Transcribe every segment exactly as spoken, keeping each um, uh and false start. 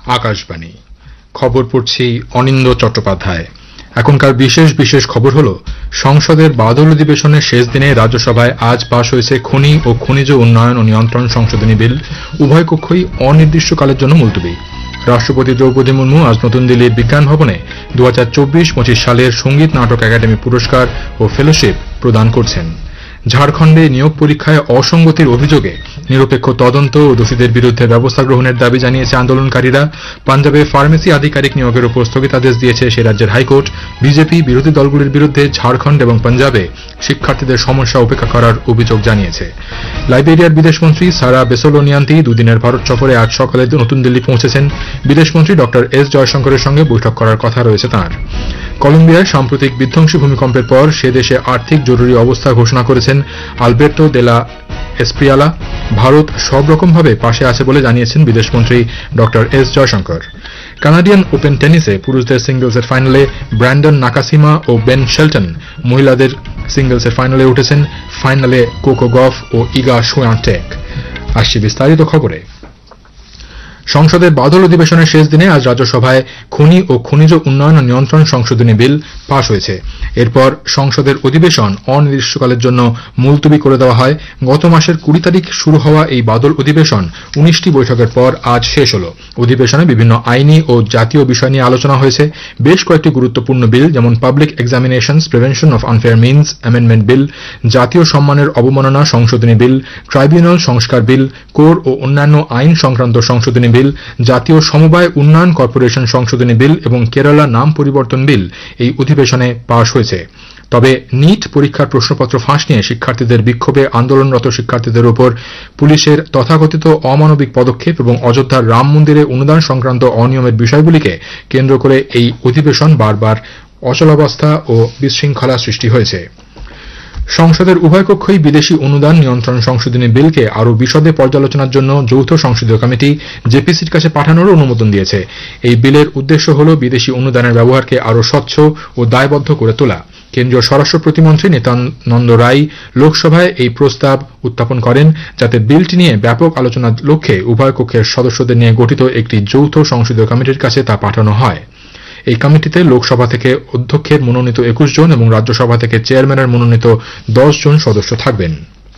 আকাশবাণী খবর পড়ছি অনিন্দ চট্টোপাধ্যায়। এখনকার বিশেষ বিশেষ খবর হল, সংসদের বাদল অধিবেশনের শেষ দিনে রাজ্যসভায় আজ পাশ হয়েছে খনি ও খনিজ উন্নয়ন ও নিয়ন্ত্রণ সংশোধনী বিল। উভয় কক্ষই অনির্দিষ্টকালের জন্য মুলতবি। রাষ্ট্রপতি দ্রৌপদী মুর্মু আজ নতুন দিল্লির বিজ্ঞান ভবনে দু হাজার চব্বিশ পঁচিশ সালের সঙ্গীত নাটক একাডেমি পুরস্কার ও ফেলোশিপ প্রদান করছেন। ঝাড়খণ্ডে নিয়োগ পরীক্ষায় অসঙ্গতির অভিযোগে নিরপেক্ষ তদন্ত ও দোষীদের বিরুদ্ধে ব্যবস্থা গ্রহণের দাবি জানিয়েছে আন্দোলনকারীরা। পাঞ্জাবে ফার্মেসি আধিকারিক নিয়োগের উপর স্থগিতাদেশ দিয়েছে সে রাজ্যের হাইকোর্ট। বিজেপি বিরোধী দলগুলির বিরুদ্ধে ঝাড়খণ্ড এবং পাঞ্জাবে শিক্ষার্থীদের সমস্যা উপেক্ষা করার অভিযোগ জানিয়েছে। লাইবেরিয়ার বিদেশমন্ত্রী সারা বেসোলোনিয়ান্তি দুদিনের ভারত সফরে আজ সকালে নতুন দিল্লি পৌঁছেছেন। বিদেশমন্ত্রী ড এস জয়শঙ্করের সঙ্গে বৈঠক করার কথা রয়েছে তাঁর। কলম্বিয়ায় সাম্প্রতিক বিধ্বংসী ভূমিকম্পের পর সে দেশে আর্থিক জরুরি অবস্থা ঘোষণা করেছেন আলবের্টো দে লা এসপ্রিয়ালা। ভারত সব রকমভাবে পাশে আছে বলে জানিয়েছেন বিদেশমন্ত্রী ড এস জয়শঙ্কর। কানাডিয়ান ওপেন টেনিসে পুরুষদের সিঙ্গলসের ফাইনালে ব্র্যান্ডন নাকাসিমা ও বেন শেলটন, মহিলাদের সিঙ্গলসের ফাইনালে উঠেছেন। ফাইনালে কোকো গফ ও ইগা সুয়ান্টেক। আসছে বিস্তারিত খবরে। সংসদের বাদল অধিবেশনের শেষ দিনে আজ রাজ্যসভায় খনি ও খনিজ উন্নয়ন ও নিয়ন্ত্রণ সংশোধনী বিল পাশ হয়েছে। এরপর সংসদের অধিবেশন অনির্দিষ্টকালের জন্য মুলতবি করে দেওয়া হয়। গত মাসের কুড়ি তারিখ শুরু হওয়া এই বাদল অধিবেশন উনিশটি বৈঠকের পর আজ শেষ হল। অধিবেশনে বিভিন্ন আইনি ও জাতীয় বিষয় নিয়ে আলোচনা হয়েছে। বেশ কয়েকটি গুরুত্বপূর্ণ বিল, যেমন public examinations prevention of unfair means amendment bill, জাতীয় সম্মানের অবমাননা সংশোধনী বিল, ট্রাইব্যুনাল সংস্কার বিল, কোর ও অন্যান্য আইন সংক্রান্ত সংশোধনী বিল, জাতীয় সমবায় উন্নয়ন কর্পোরেশন সংশোধনী বিল এবং কেরালা নাম পরিবর্তন বিল এই অধিবেশনে পাশ হয়েছে। তবে নিট পরীক্ষার প্রশ্নপত্র ফাঁস নিয়ে শিক্ষার্থীদের বিক্ষোভে আন্দোলনরত শিক্ষার্থীদের উপর পুলিশের তথাকথিত অমানবিক পদক্ষেপ এবং অযোধ্যার রাম মন্দিরে অনুদান সংক্রান্ত অনিয়মের বিষয়গুলিকে কেন্দ্র করে এই অধিবেশন বারবার অচলাবস্থা ও বিশৃঙ্খলা সৃষ্টি হয়েছে। সংসদের উভয় কক্ষই বিদেশি অনুদান নিয়ন্ত্রণ সংশোধনী বিলকে আরও বিশদে পর্যালোচনার জন্য যৌথ সংসদীয় কমিটি জেপিসির কাছে পাঠানোর অনুমোদন দিয়েছে। এই বিলের উদ্দেশ্য হল বিদেশি অনুদানের ব্যবহারকে আরও স্বচ্ছ ও দায়বদ্ধ করে তোলা। কেন্দ্রীয় স্বরাষ্ট্র প্রতিমন্ত্রী নিত্যানন্দ রায় লোকসভায় এই প্রস্তাব উত্থাপন করেন, যাতে বিলটি নিয়ে ব্যাপক আলোচনার লক্ষ্যে উভয় কক্ষের সদস্যদের নিয়ে গঠিত একটি যৌথ সংসদীয় কমিটির কাছে তা পাঠানো হয়। এই কমিটিতে লোকসভা থেকে অধ্যক্ষের মনোনীত একুশ জন এবং রাজ্যসভা থেকে চেয়ারম্যানের মনোনীত দশ জন সদস্য থাকবেন।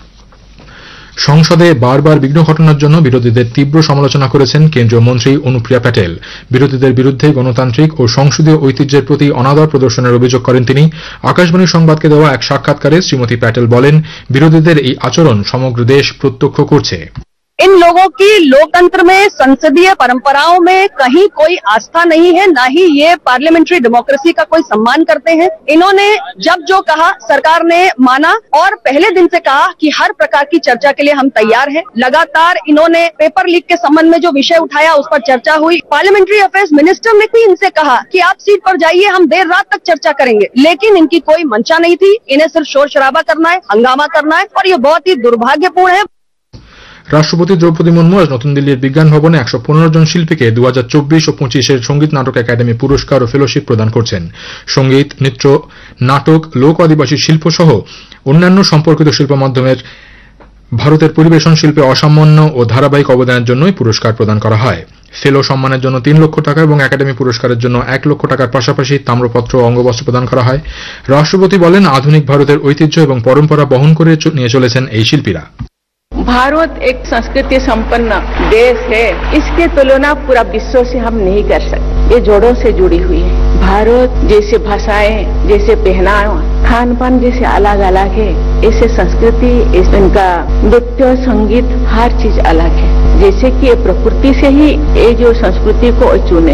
সংসদে বারবার বিঘ্ন ঘটানোর জন্য বিরোধীদের তীব্র সমালোচনা করেছেন কেন্দ্রীয় মন্ত্রী অনুপ্রিয়া প্যাটেল। বিরোধীদের বিরুদ্ধে গণতান্ত্রিক ও সংসদীয় ঐতিহ্যের প্রতি অনাদর প্রদর্শনের অভিযোগ করেন তিনি। আকাশবাণী সংবাদকে দেওয়া এক সাক্ষাৎকারে শ্রীমতী প্যাটেল বলেন, বিরোধীদের এই আচরণ সমগ্র দেশ প্রত্যক্ষ করছে। इन लोगों की लोकतंत्र में, संसदीय परंपराओं में कहीं कोई आस्था नहीं है, ना ही ये पार्लियामेंट्री डेमोक्रेसी का कोई सम्मान करते हैं। इन्होंने जब जो कहा सरकार ने माना और पहले दिन से कहा कि हर प्रकार की चर्चा के लिए हम तैयार हैं। लगातार इन्होंने पेपर लीक के संबंध में जो विषय उठाया उस पर चर्चा हुई। पार्लियामेंट्री अफेयर्स मिनिस्टर ने भी इनसे कहा कि आप सीट पर जाइए, हम देर रात तक चर्चा करेंगे, लेकिन इनकी कोई मंशा नहीं थी। इन्हें सिर्फ शोर शराबा करना है, हंगामा करना है और ये बहुत ही दुर्भाग्यपूर्ण है। রাষ্ট্রপতি দ্রৌপদী মুর্মু আজ নতুন দিল্লির বিজ্ঞান ভবনে একশো পনেরো জন শিল্পীকে দু হাজার চব্বিশ ও পঁচিশের সঙ্গীত নাটক একাডেমি পুরস্কার ও ফেলোশিপ প্রদান করছেন। সঙ্গীত, নৃত্য, নাটক, লোক আদিবাসী শিল্প সহ অন্যান্য সম্পর্কিত শিল্প মাধ্যমের ভারতের পরিবেশন শিল্পে অসামান্য ও ধারাবাহিক অবদানের জন্যই পুরস্কার প্রদান করা হয়। ফেলো সম্মানের জন্য তিন লক্ষ টাকা এবং একাডেমি পুরস্কারের জন্য এক লক্ষ টাকার পাশাপাশি তাম্রপত্র ও অঙ্গবস্ত্র প্রদান করা হয়। রাষ্ট্রপতি বলেন, আধুনিক ভারতের ঐতিহ্য এবং পরম্পরা বহন করে নিয়ে চলেছেন এই শিল্পীরা। भारत एक संस्कृति संपन्न देश है, इसकी तुलना पूरा विश्व से हम नहीं कर सकते। ये जोड़ों से जुड़ी हुई है। भारत जैसे भाषाएं, जैसे पहनावा, खान पान जैसे अलग अलग है, ऐसे संस्कृति, इनका नृत्य, संगीत, हर चीज अलग है। जैसे कि ये प्रकृति से ही ये जो संस्कृति को चुने।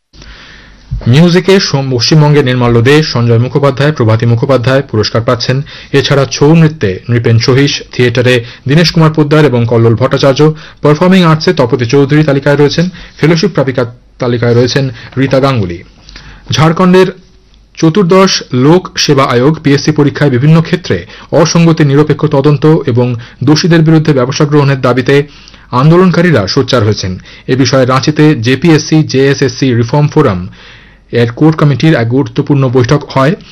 মিউজিকে পশ্চিমবঙ্গের নির্মাল্য দে, সঞ্জয় মুখোপাধ্যায়, প্রভাতী মুখোপাধ্যায় পুরস্কার পাচ্ছেন। এছাড়া ছৌ নৃত্যে নৃপেন সহিস, থিয়েটারে দীনেশ কুমার পোদ্দার এবং কল্লোল ভট্টাচার্য, পারফর্মিং আর্টসে তপতি চৌধুরী তালিকায় রয়েছেন। ফেলোশিপ প্রাপিকা তালিকায় রয়েছেন রীতা গাঙ্গুলি। ঝাড়খণ্ডের চতুর্দশ লোক সেবা আয়োগ পিএসসি পরীক্ষায় বিভিন্ন ক্ষেত্রে অসঙ্গতি নিরপেক্ষ তদন্ত এবং দোষীদের বিরুদ্ধে ব্যবস্থা গ্রহণের দাবিতে আন্দোলনকারীরা সোচ্চার হয়েছেন। এ বিষয়ে রাঁচিতে জেপিএসসি জেএসএসসি রিফর্ম ফোরাম এর কোর কমিটির এক গুরুত্বপূর্ণ বৈঠক হয়।